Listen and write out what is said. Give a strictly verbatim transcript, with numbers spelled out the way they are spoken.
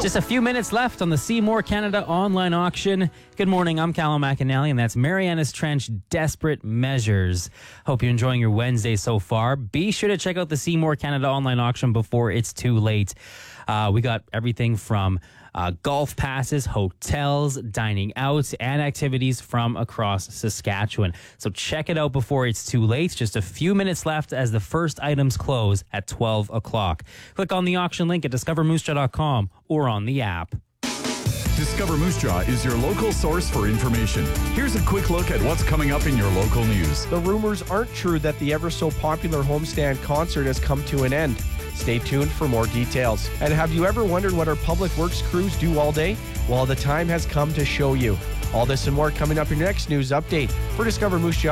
Just a few minutes left on the Seymour Canada online auction. Good morning, I'm Callum McAnally, and that's Marianas Trench Desperate Measures. Hope you're enjoying your Wednesday so far. Be sure to check out the Seymour Canada online auction before it's too late. Uh, we got everything from uh, golf passes, hotels, dining out, and activities from across Saskatchewan. So check it out before it's too late. Just a few minutes left as the first items close at twelve o'clock. Click on the auction link at discover moose jaw dot com or on the app. Discover Moose Jaw is your local source for information. Here's a quick look at what's coming up in your local news. The rumors aren't true that the ever so popular homestand concert has come to an end. Stay tuned for more details. And have you ever wondered what our public works crews do all day? Well, the time has come to show you. All this and more coming up in your next news update. For Discover Moose Jaw